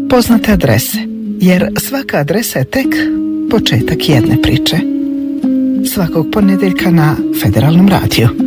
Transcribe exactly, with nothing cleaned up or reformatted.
poznate adrese, jer svaka adresa je tek početak jedne priče. Svakog ponedjeljka na Federalnom radiju.